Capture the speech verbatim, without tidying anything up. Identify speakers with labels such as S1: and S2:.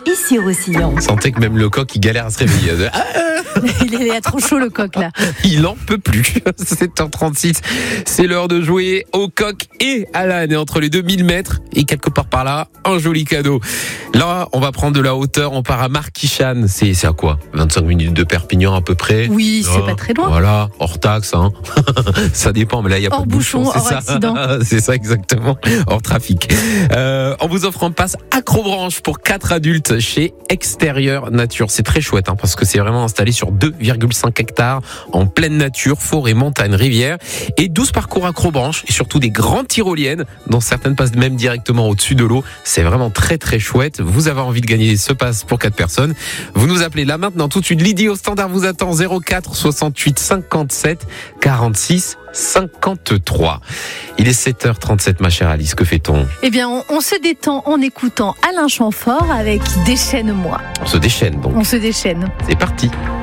S1: ici Roussillon.
S2: Sentez que même le coq, il galère à se réveiller. Ah
S1: Il est trop chaud le coq là.
S2: Il en peut plus. sept heures trente-six, c'est l'heure de jouer au coq et à l'âne. Et entre les deux, mille mètres et quelque part par là, un joli cadeau. Là, on va prendre de la hauteur. On part à Marquichane. C'est, c'est à quoi vingt-cinq minutes de Perpignan à peu près.
S1: Oui, c'est
S2: oh,
S1: pas très loin.
S2: Voilà, hors taxe. Hein. Ça dépend, mais là, il n'y a
S1: hors
S2: pas de
S1: bouchon,
S2: bouchon. C'est
S1: hors
S2: ça.
S1: accident.
S2: C'est ça exactement, hors trafic. Euh, on vous offre un pass Acrobranche pour quatre adultes chez Extérieur Nature. C'est très chouette hein, parce que c'est vraiment installé sur deux virgule cinq hectares en pleine nature, forêt, montagne, rivière et douze parcours Acrobranche et surtout des grandes tyroliennes dont certaines passent même directement au-dessus de l'eau. C'est vraiment très très chouette. Vous avez envie de gagner ce pass pour quatre personnes. Vous nous appelez là maintenant tout de suite. Lydie au standard vous attend zéro quatre soixante-huit cinquante-sept quarante-six cinquante-trois. Il est sept heures trente-sept ma chère Alice, que fait-on ?
S1: Eh bien, on, on se détend en écoutant Alain Chamfort avec Déchaîne-moi.
S2: On se déchaîne donc.
S1: On se déchaîne.
S2: C'est parti.